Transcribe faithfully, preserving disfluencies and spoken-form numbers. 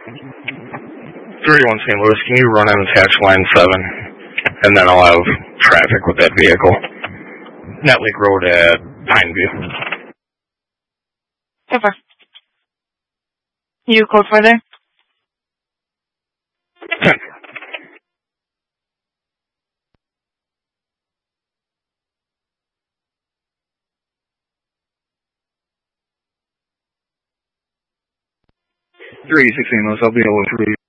thirty-one Saint Louis, can you run on attach line seven? And then I'll have traffic with that vehicle. Netlake Road at Pineview. Super. You code for there? three eighty-six Saint Louis, I'll be able to read.